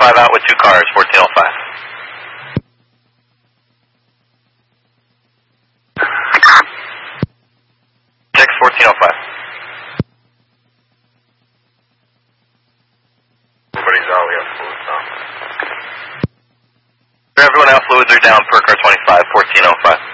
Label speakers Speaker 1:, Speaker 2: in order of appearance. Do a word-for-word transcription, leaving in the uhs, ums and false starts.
Speaker 1: twenty-five out with two cars, fourteen oh five. Six, fourteen oh five. Everybody's out, we have fluids down. Everyone else, fluids are down per car twenty-five, fourteen oh five.